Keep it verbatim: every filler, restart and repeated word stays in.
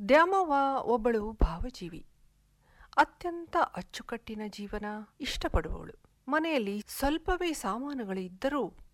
ದ್ಯಾಮವ್ವ ಒಬ್ಬಳು ಭಾವಜೀವಿ. ಅತ್ಯಂತ ಅಚ್ಚುಕಟ್ಟಿನ ಜೀವನ ಇಷ್ಟಪಡುವವಳು. ಮನೆಯಲ್ಲಿ ಸ್ವಲ್ಪವೇ ಸಾಮಾನುಗಳು ಇದ್ದರೂ